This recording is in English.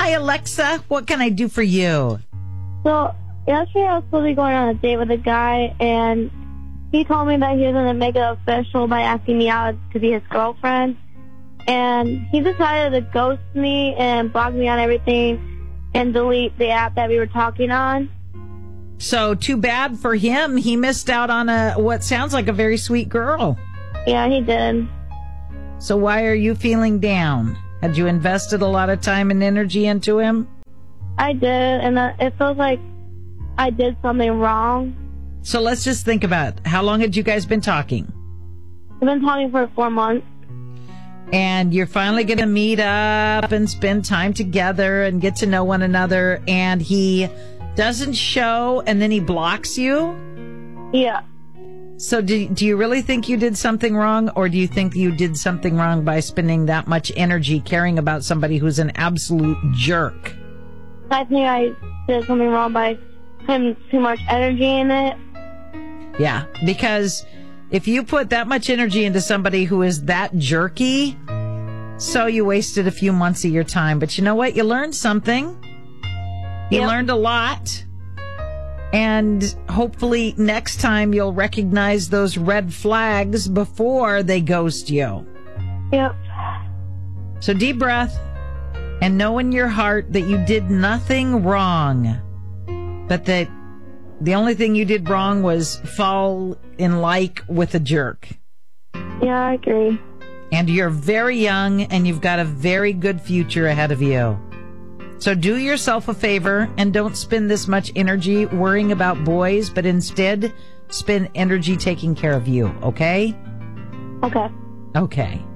Hi, Alexa. What can I do for you? So, yesterday I was supposed to be going on a date with a guy, and he told me that he was going to make it official by asking me out to be his girlfriend. And he decided to ghost me and block me on everything and delete the app that we were talking on. So, too bad for him. He missed out on what sounds like a very sweet girl. Yeah, he did. So why are you feeling down? Had you invested a lot of time and energy into him? I did, and it feels like I did something wrong. So let's just think about it. How long had you guys been talking? We've been talking for 4 months. And you're finally going to meet up and spend time together and get to know one another, and he doesn't show and then he blocks you? Yeah. So do you really think you did something wrong, or do you think you did something wrong by spending that much energy caring about somebody who's an absolute jerk? I think I did something wrong by putting too much energy in it. Yeah, because if you put that much energy into somebody who is that jerky, so you wasted a few months of your time. But you know what? You learned something. You learned a lot. And hopefully next time you'll recognize those red flags before they ghost you. Yep. So deep breath and know in your heart that you did nothing wrong. But that the only thing you did wrong was fall in like with a jerk. Yeah, I agree. And you're very young and you've got a very good future ahead of you. So do yourself a favor and don't spend this much energy worrying about boys, but instead spend energy taking care of you, okay? Okay. Okay.